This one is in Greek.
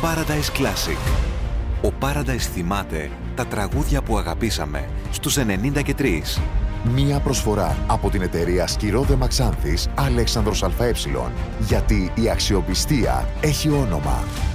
Paradise Classic. Ο Paradise θυμάται τα τραγούδια που αγαπήσαμε στους 93. Μία προσφορά από την εταιρεία Σκυρόδε Μαξάνθης Αλέξανδρος ΑΕ. Γιατί η αξιοπιστία έχει όνομα.